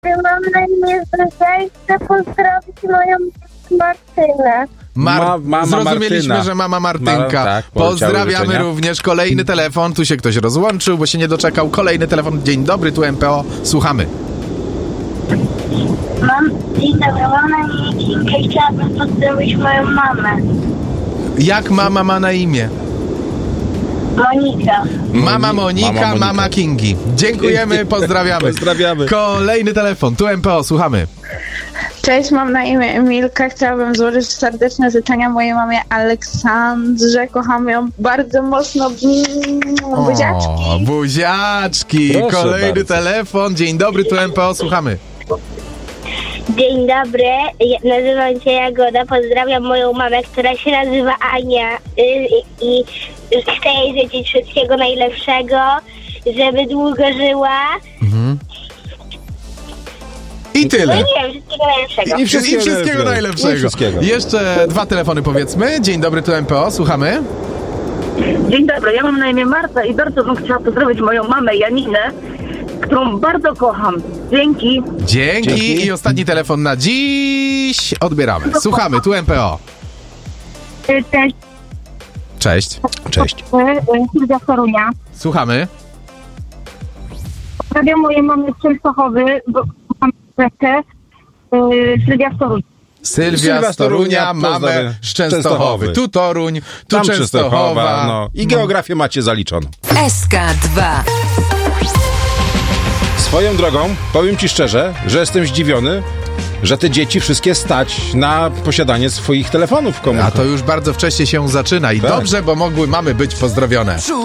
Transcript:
Mam na imię Zuzia i chcę pozdrowić moją Martynę. Mama Zrozumieliśmy, Martyna. że mama Martynka. Tak, poleciały Pozdrawiamy życzenia. również. Kolejny telefon. Tu się ktoś rozłączył, bo się nie doczekał. Kolejny telefon. Dzień dobry, tu MPO. Słuchamy. Dzień dobry, mam na imię Kinga i chciałabym pozdrowić moją mamę. Jak mama ma na imię? Monika. Mama Monika, mama Kingi. Dziękujemy, pozdrawiamy. Pozdrawiamy. Kolejny telefon. Tu MPO, słuchamy. Cześć, mam na imię Emilka. Chciałabym złożyć serdeczne życzenia mojej mamie Aleksandrze. Kocham ją bardzo mocno. Buziaczki. O, buziaczki. Proszę Kolejny bardzo. telefon. Dzień dobry, tu MPO, słuchamy. Dzień dobry, nazywam się Jagoda, pozdrawiam moją mamę, która się nazywa Ania i chcę jej życzyć wszystkiego najlepszego, żeby długo żyła. I tyle. Nie wiem, wszystkiego najlepszego. I wszystkiego najlepszego. I wszystkiego. Jeszcze dwa telefony powiedzmy. Dzień dobry, tu MPO, słuchamy. Dzień dobry, ja mam na imię Marta i bardzo bym chciała pozdrowić moją mamę Janinę, którą bardzo kocham. Dzięki. Dzięki. I ostatni telefon na dziś. Odbieramy. Słuchamy, tu MPO. Cześć, Cześć. Cześć. Sylwia z Torunia. Słuchamy. Pozdrawiam mojej mamy z Częstochowy, bo mam rękę, Sylwia z Torunia. Sylwia z Torunia, mamę pozdrawiam. z Częstochowy. Częstochowy. Tu Toruń, tu Tam Częstochowa. no. I geografię macie zaliczoną. SK2. Swoją drogą, powiem ci szczerze, że jestem zdziwiony, że te dzieci wszystkie stać na posiadanie swoich telefonów komórkowych. A to już bardzo wcześnie się zaczyna i Tak. dobrze, bo mamy być pozdrowione.